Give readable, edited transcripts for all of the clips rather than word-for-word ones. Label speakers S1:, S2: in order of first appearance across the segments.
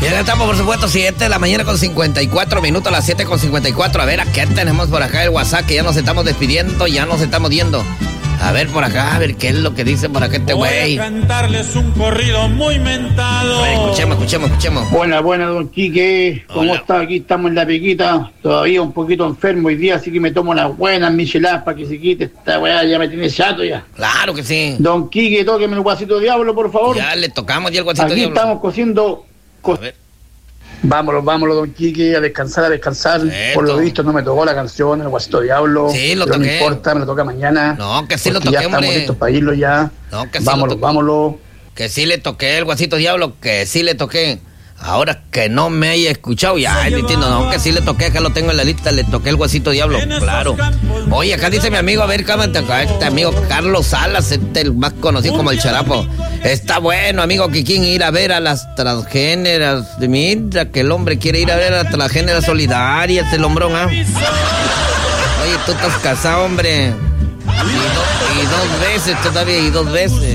S1: Y ya estamos, por supuesto, 7 de la mañana con 54 minutos, a las 7 con 54. A ver, ¿a qué tenemos por acá el WhatsApp? Que ya nos estamos despidiendo, ya nos estamos yendo. A ver por acá, a ver qué es lo que dice por acá este güey.
S2: Voy a cantarles un corrido muy mentado.
S1: A ver, escuchemos.
S3: Buena, don Quique. ¿Cómo está? Aquí estamos en la piquita. Todavía un poquito enfermo hoy día, así que me tomo unas buenas micheladas para que se quite esta weá. Ya me tiene chato ya.
S1: Claro que sí.
S3: Don Quique, tóqueme el guasito diablo, por favor.
S1: Ya le tocamos ya el guasito
S3: aquí
S1: diablo.
S3: Aquí estamos cociendo.
S1: A ver.
S3: Vámonos, don Quique, a descansar.
S1: Cierto.
S3: Por lo visto no me tocó la canción, el guasito diablo.
S1: Sí, lo
S3: pero
S1: toqué.
S3: No importa, me lo toca mañana.
S1: No, que sí lo toqué,
S3: ya estamos listos para irlo ya.
S1: No, que sí
S3: vámonos.
S1: Que sí le toqué el guasito diablo, que sí le toqué. Ahora que no me haya escuchado, ya es distinto. No, que sí le toqué, acá lo tengo en la lista, le toqué el guasito diablo, claro. Oye, acá dice mi amigo, a ver, cámate acá, este amigo Carlos Salas, el más conocido como el Charapo. Está bueno, amigo Kikín, ir a ver a las transgéneras. Mira que el hombre quiere ir a ver a las transgéneras solidarias, el hombrón, ¿ah? Oye, tú estás casado, hombre. Y dos veces todavía, y 2 veces.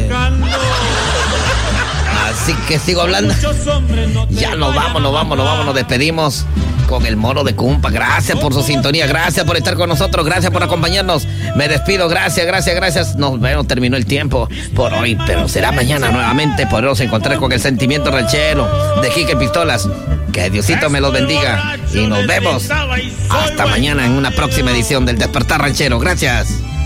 S1: Así que sigo hablando. Ya nos vamos, despedimos con el Moro de Cumpa. Gracias por su sintonía, gracias por estar con nosotros, gracias por acompañarnos. Me despido, gracias. Nos vemos, terminó el tiempo por hoy, pero será mañana nuevamente. Podremos encontrar con el sentimiento ranchero de Quique Pistolas. Que Diosito me los bendiga y nos vemos hasta mañana en una próxima edición del Despertar Ranchero. Gracias.